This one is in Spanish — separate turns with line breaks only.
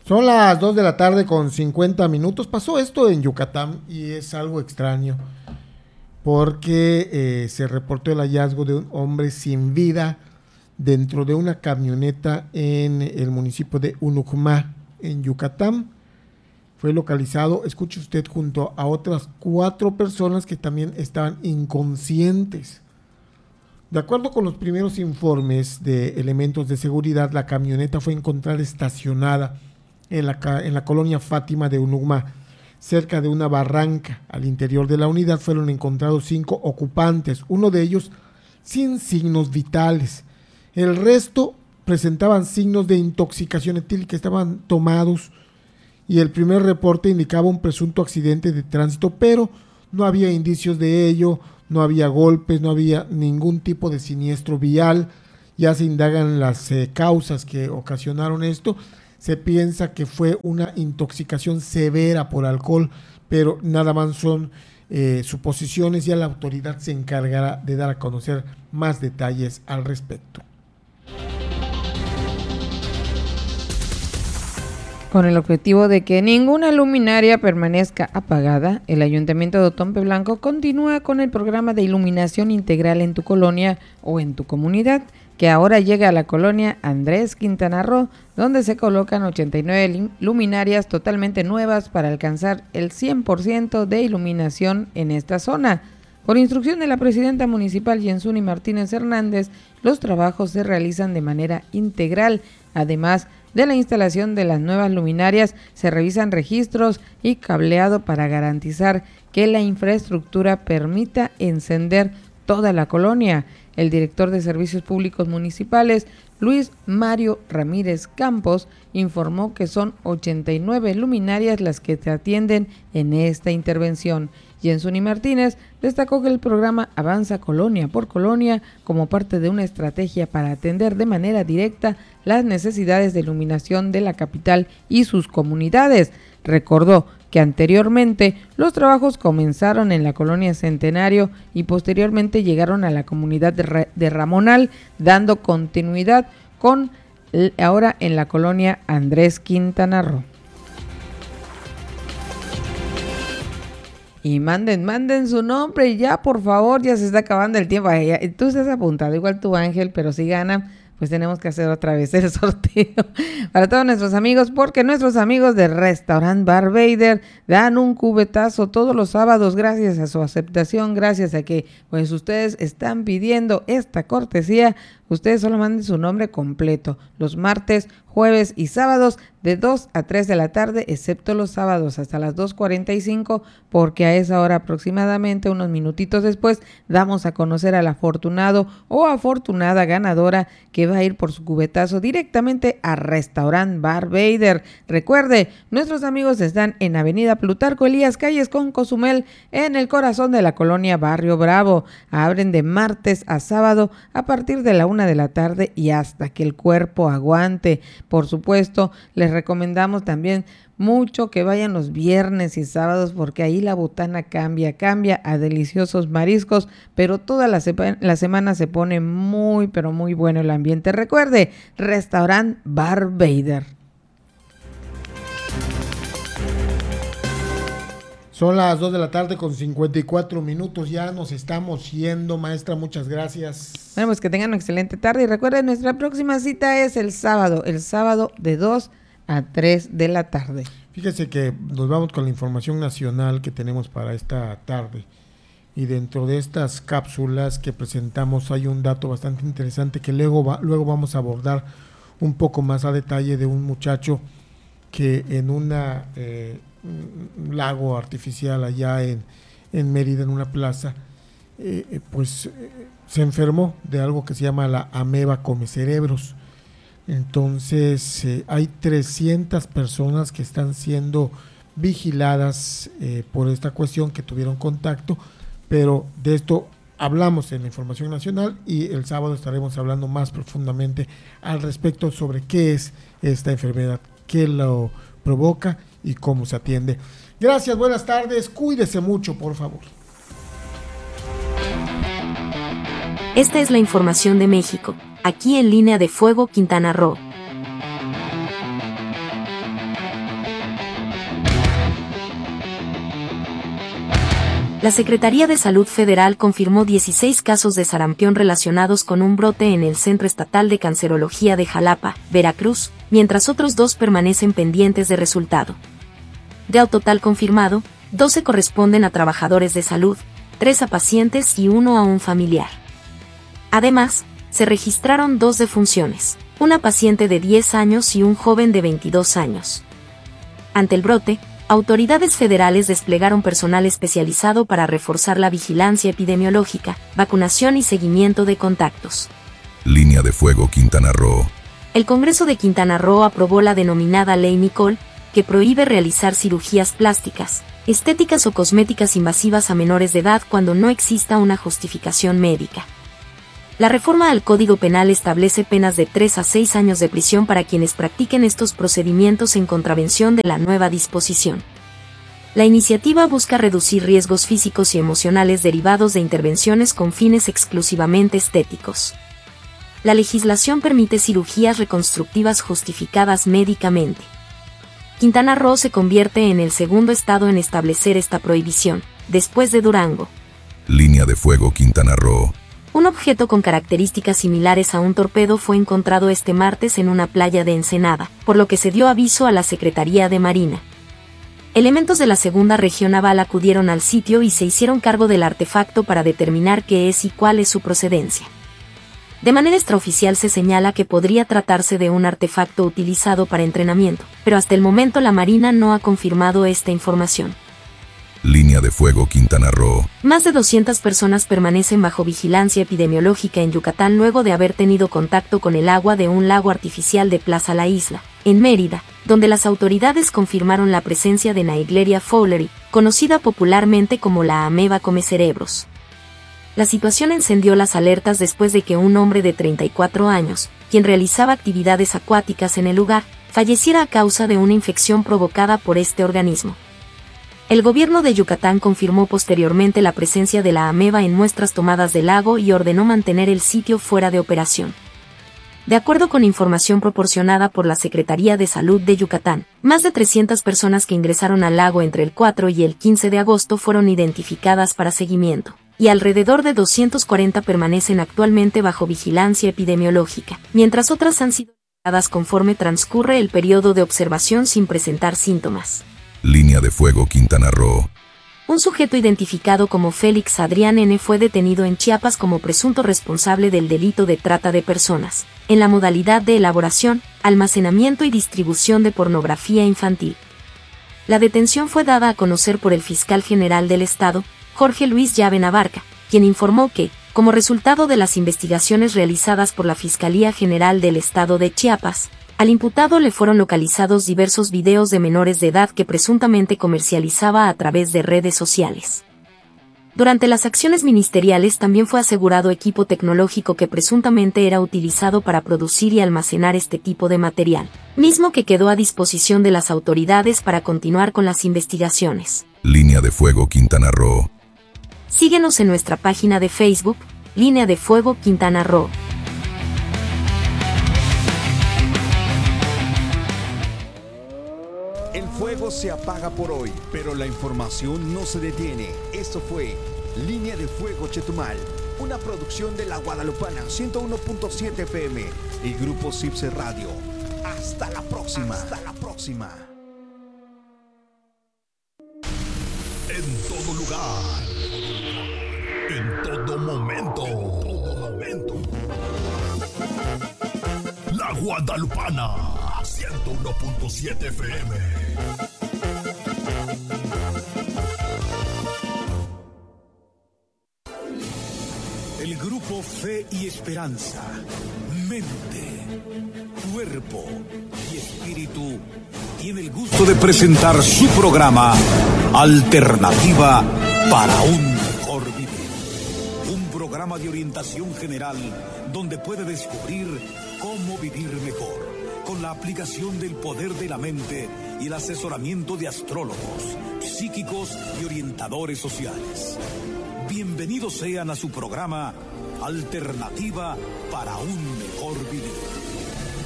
Son las 2 de la tarde con 50 minutos. Pasó esto en Yucatán y es algo extraño porque se reportó el hallazgo de un hombre sin vida dentro de una camioneta en el municipio de Unucmá, en Yucatán. Fue localizado, escuche usted, junto a otras 4 personas que también estaban inconscientes. De acuerdo con los primeros informes de elementos de seguridad, la camioneta fue encontrada estacionada en la colonia Fátima de Unucmá, cerca de una barranca. Al interior de la unidad fueron encontrados 5 ocupantes, uno de ellos sin signos vitales. El resto presentaban signos de intoxicación etílica, estaban tomados, y el primer reporte indicaba un presunto accidente de tránsito, pero no había indicios de ello, no había golpes, no había ningún tipo de siniestro vial. Ya se indagan las causas que ocasionaron esto. Se piensa que fue una intoxicación severa por alcohol, pero nada más son suposiciones, y la autoridad se encargará de dar a conocer más detalles al respecto.
Con el objetivo de que ninguna luminaria permanezca apagada, el Ayuntamiento de Otompe Blanco continúa con el programa de iluminación integral en tu colonia o en tu comunidad, que ahora llega a la colonia Andrés Quintana Roo, donde se colocan 89 luminarias totalmente nuevas para alcanzar el 100% de iluminación en esta zona. Por instrucción de la presidenta municipal Yensuni Martínez Hernández, los trabajos se realizan de manera integral. Además de la instalación de las nuevas luminarias, se revisan registros y cableado para garantizar que la infraestructura permita encender toda la colonia. El director de Servicios Públicos Municipales, Luis Mario Ramírez Campos, informó que son 89 luminarias las que se atienden en esta intervención. Yensuni Martínez destacó que el programa avanza colonia por colonia como parte de una estrategia para atender de manera directa las necesidades de iluminación de la capital y sus comunidades. Recordó que anteriormente los trabajos comenzaron en la colonia Centenario y posteriormente llegaron a la comunidad de Ramonal, dando continuidad con ahora en la colonia Andrés Quintana Roo. Y manden su nombre ya, por favor, ya se está acabando el tiempo. Tú estás apuntado, igual tú, Ángel, pero si gana, pues tenemos que hacer otra vez el sorteo para todos nuestros amigos, porque nuestros amigos de Restaurant Bar Vader dan un cubetazo todos los sábados gracias a su aceptación, gracias a que pues ustedes están pidiendo esta cortesía. Ustedes solo manden su nombre completo los martes, jueves y sábados de 2 a 3 de la tarde, excepto los sábados hasta las 2:45, porque a esa hora aproximadamente, unos minutitos después, damos a conocer al afortunado o afortunada ganadora que va a ir por su cubetazo directamente a Restaurant Bar Vader. Recuerde, nuestros amigos están en Avenida Plutarco Elías, calles con Cozumel, en el corazón de la colonia Barrio Bravo. Abren de martes a sábado a partir de la 1 de la tarde y hasta que el cuerpo aguante. Por supuesto, les recomendamos también mucho que vayan los viernes y sábados, porque ahí la botana cambia a deliciosos mariscos, pero toda la semana se pone muy, pero muy bueno el ambiente. Recuerde, Restaurant Bar Vader.
Son las 2 de la tarde con 54 minutos, ya nos estamos yendo, maestra, muchas gracias.
Bueno, pues que tengan una excelente tarde y recuerden, nuestra próxima cita es el sábado de 2 a 3 de la tarde.
Fíjese que nos vamos con la información nacional que tenemos para esta tarde, y dentro de estas cápsulas que presentamos hay un dato bastante interesante que luego vamos a abordar un poco más a detalle, de un muchacho que en un lago artificial allá en Mérida, en una plaza, se enfermó de algo que se llama la ameba come cerebros. Entonces hay 300 personas que están siendo vigiladas por esta cuestión, que tuvieron contacto, pero de esto hablamos en la información nacional, y el sábado estaremos hablando más profundamente al respecto sobre qué es esta enfermedad, qué lo provoca y cómo se atiende. Gracias, buenas tardes, cuídese mucho, por favor.
Esta es la información de México, aquí en Línea de Fuego, Quintana Roo. La Secretaría de Salud Federal confirmó 16 casos de sarampión relacionados con un brote en el Centro Estatal de Cancerología de Jalapa, Veracruz, mientras otros 2 permanecen pendientes de resultado. Del total confirmado, 12 corresponden a trabajadores de salud, 3 a pacientes y 1 a un familiar. Además, se registraron 2 defunciones, una paciente de 10 años y un joven de 22 años. Ante el brote, autoridades federales desplegaron personal especializado para reforzar la vigilancia epidemiológica, vacunación y seguimiento de contactos.
Línea de Fuego Quintana Roo.
El Congreso de Quintana Roo aprobó la denominada Ley Nicole, que prohíbe realizar cirugías plásticas, estéticas o cosméticas invasivas a menores de edad cuando no exista una justificación médica. La reforma al Código Penal establece penas de 3 a 6 años de prisión para quienes practiquen estos procedimientos en contravención de la nueva disposición. La iniciativa busca reducir riesgos físicos y emocionales derivados de intervenciones con fines exclusivamente estéticos. La legislación permite cirugías reconstructivas justificadas médicamente. Quintana Roo se convierte en el segundo estado en establecer esta prohibición, después de Durango.
Línea de Fuego Quintana Roo.
Un objeto con características similares a un torpedo fue encontrado este martes en una playa de Ensenada, por lo que se dio aviso a la Secretaría de Marina. Elementos de la Segunda Región Naval acudieron al sitio y se hicieron cargo del artefacto para determinar qué es y cuál es su procedencia. De manera extraoficial se señala que podría tratarse de un artefacto utilizado para entrenamiento, pero hasta el momento la Marina no ha confirmado esta información.
Línea de Fuego Quintana Roo.
Más de 200 personas permanecen bajo vigilancia epidemiológica en Yucatán luego de haber tenido contacto con el agua de un lago artificial de Plaza La Isla, en Mérida, donde las autoridades confirmaron la presencia de Naegleria fowleri, conocida popularmente como la ameba comecerebros. La situación encendió las alertas después de que un hombre de 34 años, quien realizaba actividades acuáticas en el lugar, falleciera a causa de una infección provocada por este organismo. El gobierno de Yucatán confirmó posteriormente la presencia de la ameba en muestras tomadas del lago y ordenó mantener el sitio fuera de operación. De acuerdo con información proporcionada por la Secretaría de Salud de Yucatán, más de 300 personas que ingresaron al lago entre el 4 y el 15 de agosto fueron identificadas para seguimiento, y alrededor de 240 permanecen actualmente bajo vigilancia epidemiológica, mientras otras han sido tratadas conforme transcurre el periodo de observación sin presentar síntomas.
Línea de Fuego Quintana Roo.
Un sujeto identificado como Félix Adrián N. fue detenido en Chiapas como presunto responsable del delito de trata de personas, en la modalidad de elaboración, almacenamiento y distribución de pornografía infantil. La detención fue dada a conocer por el fiscal general del Estado, Jorge Luis Llave Navarca, quien informó que, como resultado de las investigaciones realizadas por la Fiscalía General del Estado de Chiapas, al imputado le fueron localizados diversos videos de menores de edad que presuntamente comercializaba a través de redes sociales. Durante las acciones ministeriales también fue asegurado equipo tecnológico que presuntamente era utilizado para producir y almacenar este tipo de material, mismo que quedó a disposición de las autoridades para continuar con las investigaciones.
Línea de Fuego Quintana Roo.
Síguenos en nuestra página de Facebook, Línea de Fuego Quintana Roo.
El fuego se apaga por hoy, pero la información no se detiene. Esto fue Línea de Fuego Chetumal, una producción de La Guadalupana 101.7 FM y Grupo Cipse Radio. Hasta la próxima. Hasta la próxima.
En todo lugar, en todo momento, La Guadalupana 101.7 FM. El grupo Fe y Esperanza, mente, cuerpo y espíritu tiene el gusto de presentar su programa Alternativa para un mejor vivir. Un programa de orientación general donde puede descubrir cómo vivir mejor, con la aplicación del poder de la mente y el asesoramiento de astrólogos, psíquicos y orientadores sociales. Bienvenidos sean a su programa Alternativa para un mejor vivir.